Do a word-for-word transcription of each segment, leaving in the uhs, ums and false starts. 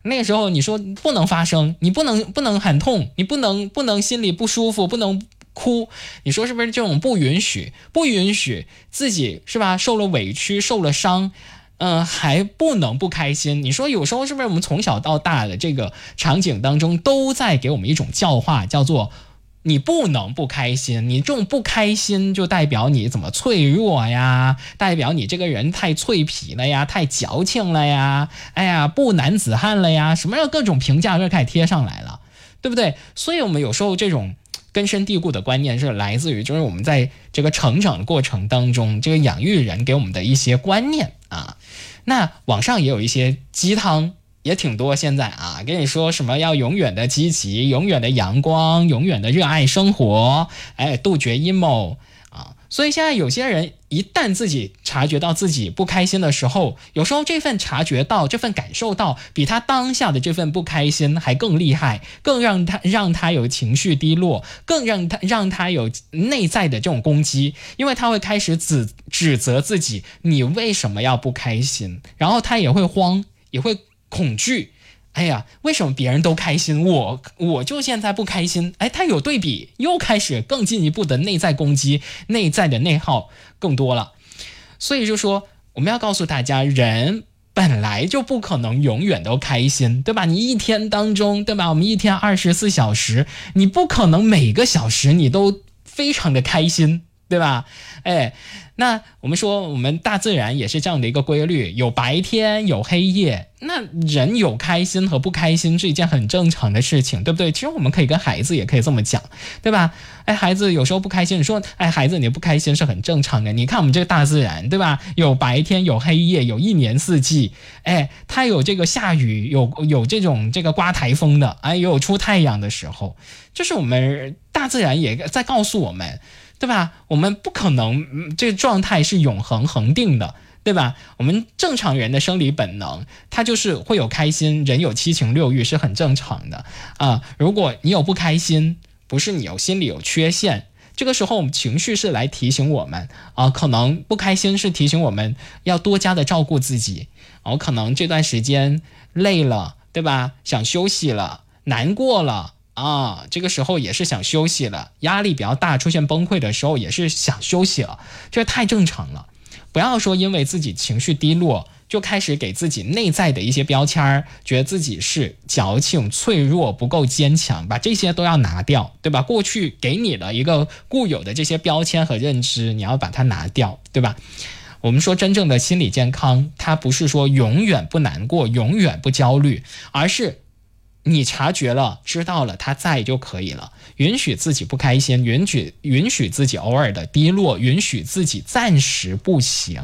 那个时候你说不能发声，你不能不能喊痛，你不能不能心里不舒服，不能哭，你说是不是这种不允许不允许自己是吧受了委屈受了伤，嗯，还不能不开心？你说有时候是不是我们从小到大的这个场景当中都在给我们一种教化，叫做你不能不开心，你这种不开心就代表你怎么脆弱呀，代表你这个人太脆皮了呀，太矫情了呀，哎呀不男子汉了呀，什么样各种评价就开始贴上来了，对不对？所以我们有时候这种根深蒂固的观念是来自于就是我们在这个成长的过程当中，这个养育人给我们的一些观念啊。那网上也有一些鸡汤也挺多，现在啊跟你说什么要永远的积极，永远的阳光，永远的热爱生活，哎，杜绝 emo 啊。所以现在有些人一旦自己察觉到自己不开心的时候，有时候这份察觉到这份感受到比他当下的这份不开心还更厉害，更让他让他有情绪低落，更让他让他有内在的这种攻击，因为他会开始指指责自己你为什么要不开心，然后他也会慌也会恐惧，哎呀，为什么别人都开心，我我就现在不开心？哎，他有对比，又开始更进一步的内在攻击，内在的内耗更多了。所以就说我们要告诉大家，人本来就不可能永远都开心，对吧？你一天当中，对吧？我们一天二十四小时，你不可能每个小时你都非常的开心，对吧？哎，那我们说我们大自然也是这样的一个规律，有白天有黑夜，那人有开心和不开心是一件很正常的事情，对不对？其实我们可以跟孩子也可以这么讲，对吧？哎，孩子有时候不开心，你说哎，孩子你不开心是很正常的，你看我们这个大自然，对吧？有白天有黑夜，有一年四季，哎，它有这个下雨，有有这种这个刮台风的，哎，有出太阳的时候，就是我们大自然也在告诉我们，对吧？我们不可能、嗯、这个状态是永恒恒定的，对吧？我们正常人的生理本能，它就是会有开心，人有七情六欲是很正常的啊、呃。如果你有不开心，不是你有心里有缺陷，这个时候我们情绪是来提醒我们啊、呃，可能不开心是提醒我们要多加的照顾自己，哦、呃，可能这段时间累了，对吧？想休息了，难过了。啊，这个时候也是想休息了，压力比较大，出现崩溃的时候也是想休息了，这太正常了。不要说因为自己情绪低落就开始给自己内在的一些标签，觉得自己是矫情、脆弱、不够坚强，把这些都要拿掉，对吧？过去给你的一个固有的这些标签和认知，你要把它拿掉，对吧？我们说真正的心理健康，它不是说永远不难过，永远不焦虑，而是你察觉了，知道了，他在就可以了。允许自己不开心，允许允许自己偶尔的低落，允许自己暂时不行。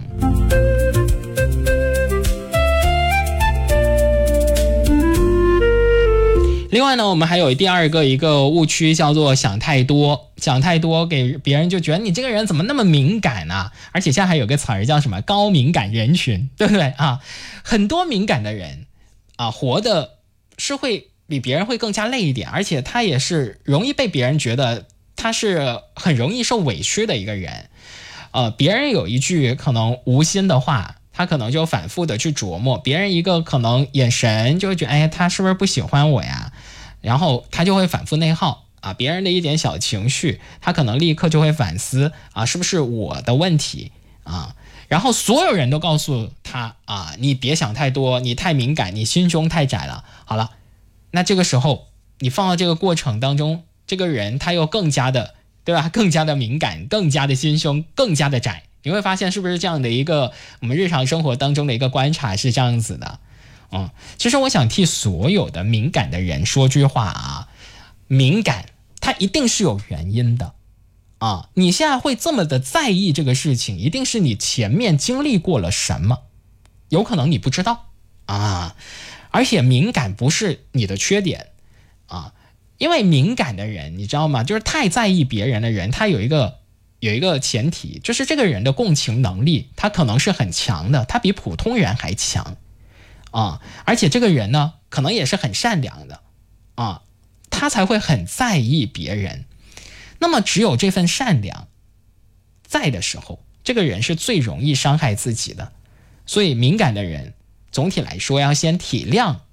另外呢，我们还有第二个一个误区，叫做想太多。想太多给别人就觉得你这个人怎么那么敏感啊？而且现在还有个词儿叫什么高敏感人群，对不对啊？很多敏感的人啊，活的是会比别人会更加累一点，而且他也是容易被别人觉得他是很容易受委屈的一个人。呃，别人有一句可能无心的话，他可能就反复的去琢磨，别人一个可能眼神就会觉得，哎，他是不是不喜欢我呀？然后他就会反复内耗啊，别人的一点小情绪，他可能立刻就会反思啊，是不是我的问题啊？然后所有人都告诉他啊，你别想太多，你太敏感，你心胸太窄了。好了，那这个时候你放到这个过程当中，这个人他又更加的，对吧？更加的敏感，更加的心胸，更加的窄。你会发现是不是这样的一个我们日常生活当中的一个观察是这样子的？嗯，其实我想替所有的敏感的人说句话啊，敏感它一定是有原因的啊。你现在会这么的在意这个事情，一定是你前面经历过了什么，有可能你不知道啊。而且敏感不是你的缺点啊，因为敏感的人你知道吗，就是太在意别人的人，他有一个有一个前提，就是这个人的共情能力他可能是很强的，他比普通人还强啊，而且这个人呢可能也是很善良的啊，他才会很在意别人。那么只有这份善良在的时候，这个人是最容易伤害自己的。所以敏感的人总体来说要先体谅